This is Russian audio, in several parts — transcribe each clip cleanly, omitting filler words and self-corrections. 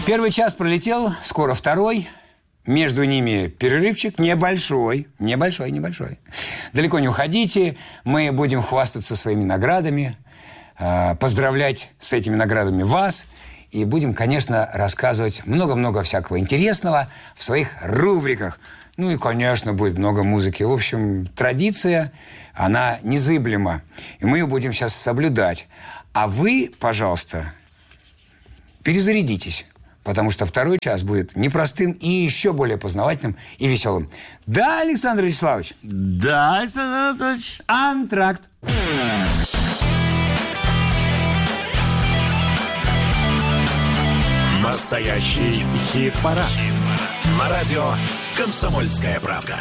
Первый час пролетел, скоро второй. Между ними перерывчик небольшой. Далеко не уходите. Мы будем хвастаться своими наградами, поздравлять с этими наградами вас. И будем, конечно, рассказывать много-много всякого интересного в своих рубриках. Ну и, конечно, будет много музыки. В общем, традиция, она незыблема. И мы ее будем сейчас соблюдать. А вы, пожалуйста, перезарядитесь. Потому что второй час будет непростым и еще более познавательным и веселым. Да, Александр Вячеславович? Да, Александр Анатольевич. Антракт. Настоящий хит-парад. На радио «Комсомольская правда».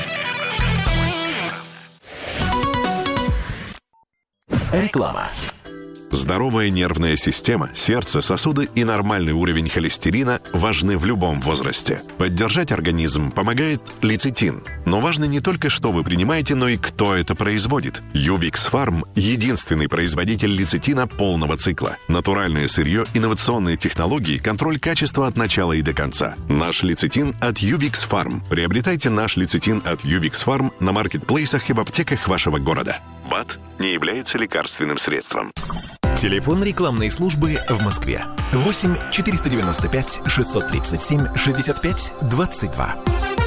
Реклама. Здоровая нервная система, сердце, сосуды и нормальный уровень холестерина важны в любом возрасте. Поддержать организм помогает лецитин. Но важно не только, что вы принимаете, но и кто это производит. Ювикс Фарм – единственный производитель лецитина полного цикла. Натуральное сырье, инновационные технологии, контроль качества от начала и до конца. Наш лецитин от Ювикс Фарм. Приобретайте наш лецитин от Ювикс Фарм на маркетплейсах и в аптеках вашего города. БАД не является лекарственным средством. Телефон рекламной службы в Москве. 8 495 637 65 22.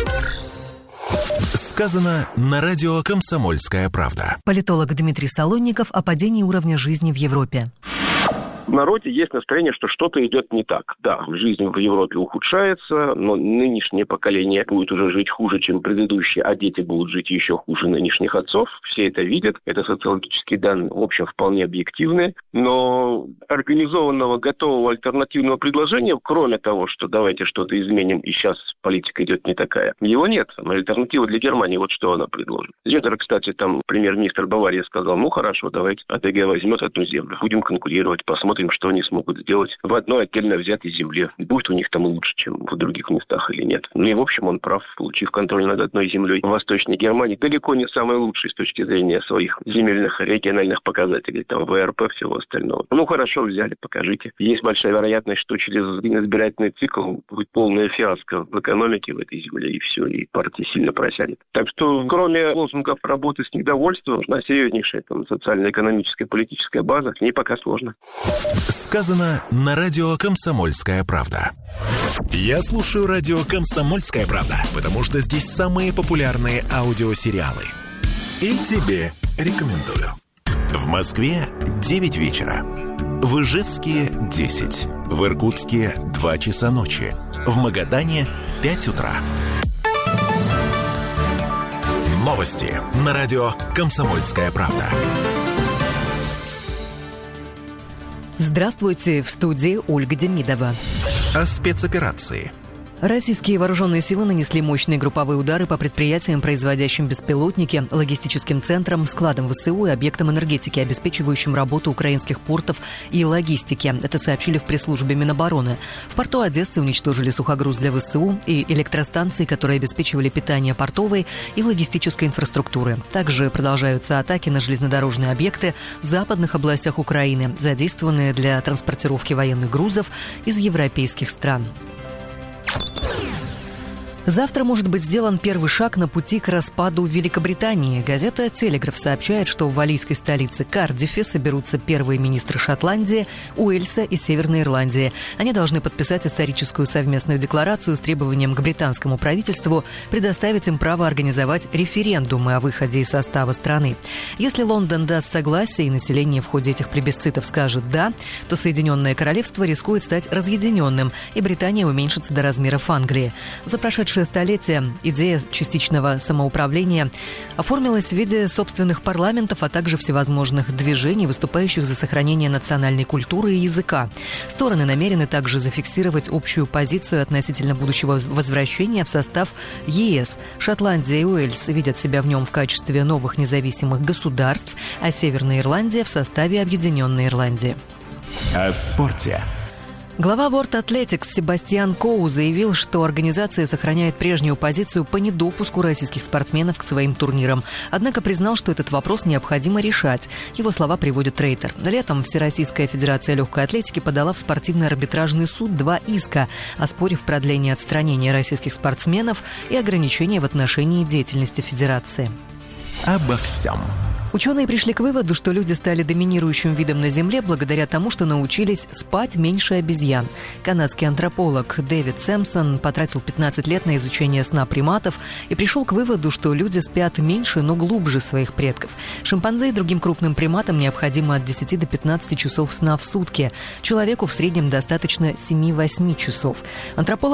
Сказано на радио «Комсомольская правда». Политолог Дмитрий Солонников о падении уровня жизни в Европе. В народе есть настроение, что что-то идет не так. Да, жизнь в Европе ухудшается, но нынешнее поколение будет уже жить хуже, чем предыдущее, а дети будут жить еще хуже нынешних отцов. Все это видят, это социологические данные, в общем, вполне объективные. Но организованного, готового альтернативного предложения, кроме того, что давайте что-то изменим, и сейчас политика идет не такая, его нет. Альтернатива для Германии, вот что она предложит. Зетер, кстати, там премьер-министр Баварии сказал, ну хорошо, давайте АТГ возьмет одну землю, будем конкурировать, посмотрим, что они смогут сделать в одной отдельно взятой земле. Будет у них там лучше, чем в других местах или нет. Ну и, в общем, он прав, получив контроль над одной землей в Восточной Германии, далеко не самый лучший с точки зрения своих земельных региональных показателей, там, ВРП, всего остального. Ну, хорошо, взяли, покажите. Есть большая вероятность, что через избирательный цикл будет полная фиаско в экономике в этой земле, и все, и партия сильно просядет. Так что, кроме лозунгов работы с недовольством, нужна серьезнейшая там социально-экономическая, политическая база. С ней пока сложно. Сказано на радио «Комсомольская правда». Я слушаю радио «Комсомольская правда», потому что здесь самые популярные аудиосериалы. И тебе рекомендую. В Москве 9 вечера. В Ижевске 10. В Иркутске 2 часа ночи. В Магадане 5 утра. Новости на радио «Комсомольская правда». Здравствуйте, в студии Ольга Демидова. О спецоперации. Российские вооруженные силы нанесли мощные групповые удары по предприятиям, производящим беспилотники, логистическим центрам, складам ВСУ и объектам энергетики, обеспечивающим работу украинских портов и логистики. Это сообщили в пресс-службе Минобороны. В порту Одессы уничтожили сухогруз для ВСУ и электростанции, которые обеспечивали питание портовой и логистической инфраструктуры. Также продолжаются атаки на железнодорожные объекты в западных областях Украины, задействованные для транспортировки военных грузов из европейских стран. Завтра может быть сделан первый шаг на пути к распаду Великобритании. Газета «Телеграф» сообщает, что в валлийской столице Кардифе соберутся первые министры Шотландии, Уэльса и Северной Ирландии. Они должны подписать историческую совместную декларацию с требованием к британскому правительству предоставить им право организовать референдумы о выходе из состава страны. Если Лондон даст согласие и население в ходе этих плебисцитов скажет «да», то Соединенное Королевство рискует стать разъединенным, и Британия уменьшится до размеров Англии. За прошедшее столетие идея частичного самоуправления оформилась в виде собственных парламентов, а также всевозможных движений, выступающих за сохранение национальной культуры и языка. Стороны намерены также зафиксировать общую позицию относительно будущего возвращения в состав ЕС. Шотландия и Уэльс видят себя в нем в качестве новых независимых государств, а Северная Ирландия в составе Объединенной Ирландии. О спорте. Глава World Athletics Себастьян Коу заявил, что организация сохраняет прежнюю позицию по недопуску российских спортсменов к своим турнирам. Однако признал, что этот вопрос необходимо решать. Его слова приводит Рейтер. Летом Всероссийская Федерация легкой атлетики подала в спортивный арбитражный суд 2 иска, оспорив продление отстранения российских спортсменов и ограничения в отношении деятельности Федерации. Обо всем. Ученые пришли к выводу, что люди стали доминирующим видом на Земле благодаря тому, что научились спать меньше обезьян. Канадский антрополог Дэвид Сэмпсон потратил 15 лет на изучение сна приматов и пришел к выводу, что люди спят меньше, но глубже своих предков. Шимпанзе и другим крупным приматам необходимо от 10 до 15 часов сна в сутки. Человеку в среднем достаточно 7-8 часов. Антрополог